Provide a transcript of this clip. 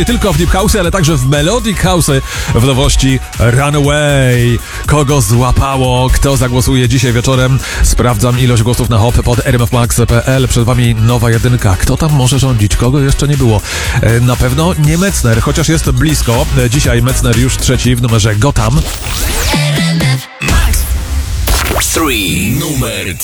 Nie tylko w Deep House, ale także w Melodic House w nowości Runaway. Kogo złapało? Kto zagłosuje dzisiaj wieczorem? Sprawdzam ilość głosów na hop pod rmfmax.pl. Przed wami nowa jedynka. Kto tam może rządzić? Kogo jeszcze nie było? Na pewno nie Metzner, chociaż jest blisko. Dzisiaj Metzner już trzeci w numerze Gotham. Numer